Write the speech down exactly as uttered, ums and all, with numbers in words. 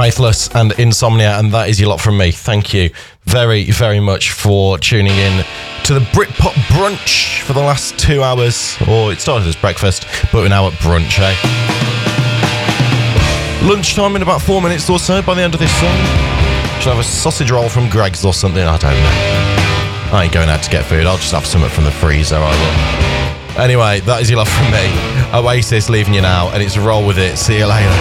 Faithless and Insomnia, and that is your lot from me. Thank you very, very much for tuning in to the Britpop brunch for the last two hours. Or it started as breakfast, but we're now at brunch, eh? Lunchtime in about four minutes or so by the end of this song. Should have a sausage roll from Greg's or something, I don't know. I ain't going out to get food, I'll just have something from the freezer, I will. Anyway, that is your love from me. Oasis leaving you now, and it's roll with it. See you later.